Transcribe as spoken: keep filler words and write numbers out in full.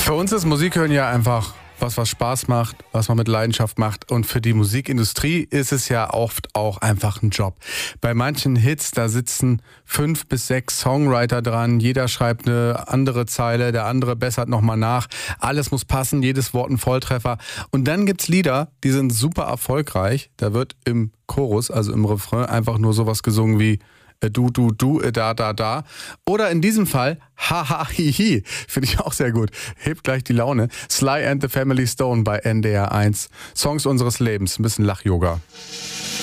Für uns ist Musik hören ja einfach was, was Spaß macht, was man mit Leidenschaft macht. Und für die Musikindustrie ist es ja oft auch einfach ein Job. Bei manchen Hits, da sitzen fünf bis sechs Songwriter dran. Jeder schreibt eine andere Zeile, der andere bessert nochmal nach. Alles muss passen, jedes Wort ein Volltreffer. Und dann gibt's Lieder, die sind super erfolgreich. Da wird im Chorus, also im Refrain, einfach nur sowas gesungen wie Du, du, du, da, da, da. Oder in diesem Fall, ha, ha, hi, hi. Finde ich auch sehr gut. Hebt gleich die Laune. Sly and the Family Stone bei N D R eins. Songs unseres Lebens. Ein bisschen Lach-Yoga.